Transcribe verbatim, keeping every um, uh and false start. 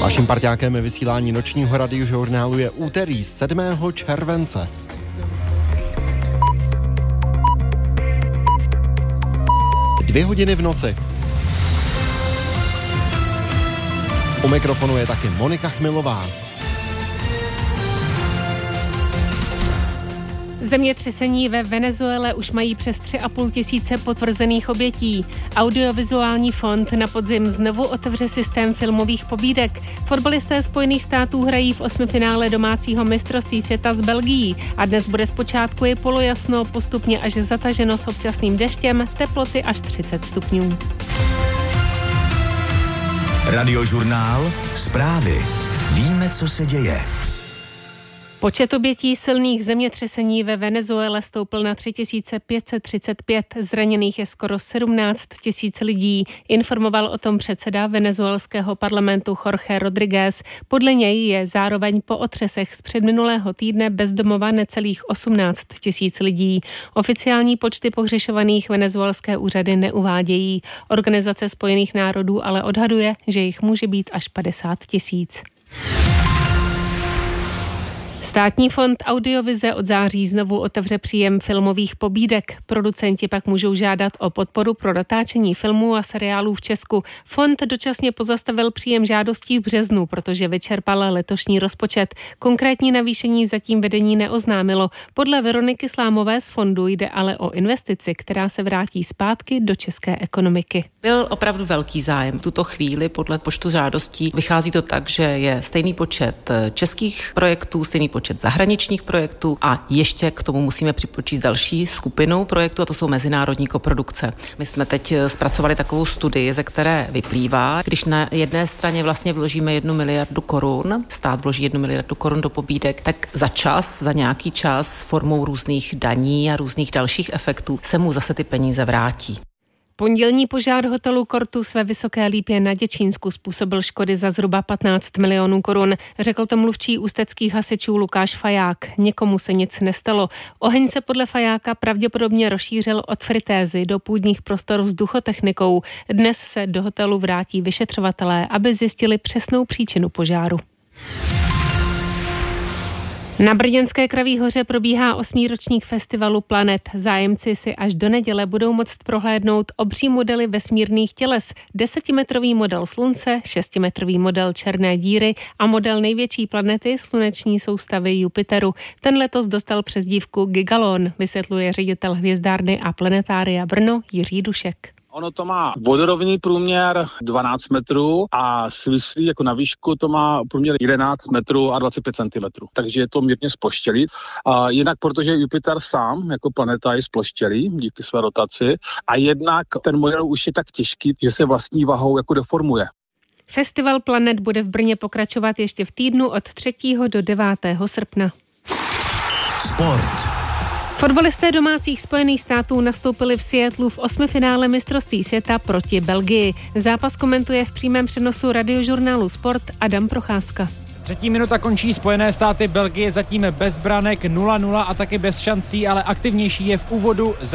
Vaším parťákem je vysílání nočního radiožurnálu je úterý sedmého července. Dvě hodiny v noci. U mikrofonu je taky Monika Chmilová. Zemětřesení ve Venezuele už mají přes tři a půl tisíce potvrzených obětí. Audiovizuální fond na podzim znovu otevře systém filmových pobídek. Fotbalisté Spojených států hrají v osmifinále domácího mistrovství světa s Belgií a dnes bude zpočátku i polojasno, postupně až zataženo s občasným deštěm, teploty až třicet stupňů. Radiožurnál, zprávy. Víme, co se děje. Počet obětí silných zemětřesení ve Venezuele stoupl na tři tisíce pět set třicet pět, zraněných je skoro sedmnáct tisíc lidí, informoval o tom předseda venezuelského parlamentu Jorge Rodríguez. Podle něj je zároveň po otřesech z předminulého týdne bezdomova necelých osmnáct tisíc lidí. Oficiální počty pohřešovaných venezuelské úřady neuvádějí. Organizace Spojených národů ale odhaduje, že jich může být až padesát tisíc. Státní fond Audiovize od září znovu otevře příjem filmových pobídek. Producenti pak můžou žádat o podporu pro natáčení filmů a seriálů v Česku. Fond dočasně pozastavil příjem žádostí v březnu, protože vyčerpal letošní rozpočet. Konkrétní navýšení zatím vedení neoznámilo. Podle Veroniky Slámové z fondu jde ale o investici, která se vrátí zpátky do české ekonomiky. Byl opravdu velký zájem. V tuto chvíli podle počtu žádostí vychází to tak, že je stejný počet českých projektů, stejný počet zahraničních projektů a ještě k tomu musíme připočíst další skupinu projektů, a to jsou mezinárodní koprodukce. My jsme teď zpracovali takovou studii, ze které vyplývá, když na jedné straně vlastně vložíme jednu miliardu korun, stát vloží jednu miliardu korun do pobídek, tak za čas, za nějaký čas formou různých daní a různých dalších efektů se mu zase ty peníze vrátí. Pondělní požár hotelu Cortus ve Vysoké Lípě na Děčínsku způsobil škody za zhruba patnáct milionů korun, řekl to mluvčí ústeckých hasičů Lukáš Faják. Někomu se nic nestalo. Oheň se podle Fajáka pravděpodobně rozšířil od fritézy do půdních prostor vzduchotechnikou. Dnes se do hotelu vrátí vyšetřovatelé, aby zjistili přesnou příčinu požáru. Na brněnské Kraví hoře probíhá osmý ročník festivalu Planet. Zájemci si až do neděle budou moct prohlédnout obří modely vesmírných těles, desetimetrový model Slunce, šestimetrový model černé díry a model největší planety sluneční soustavy Jupiteru. Ten letos dostal přezdívku Gigalon, vysvětluje ředitel hvězdárny a planetária Brno Jiří Dušek. Ono to má vodorovný průměr dvanáct metrů a svislý jako na výšku to má průměr jedenáct metrů a dvacet pět centimetrů. Takže je to mírně zploštělý. A jinak, protože Jupiter sám jako planeta je zploštělý díky své rotaci a jednak ten model už je tak těžký, že se vlastní vahou jako deformuje. Festival Planet bude v Brně pokračovat ještě v týdnu od třetího do devátého srpna. Sport. Fotbalisté domácích Spojených států nastoupili v Seattlu v osmifinále mistrovství světa proti Belgii. Zápas komentuje v přímém přenosu radiožurnálu Sport Adam Procházka. Třetí minuta končí, Spojené státy Belgie zatím bez branek nula nula a taky bez šancí, ale aktivnější je v úvodu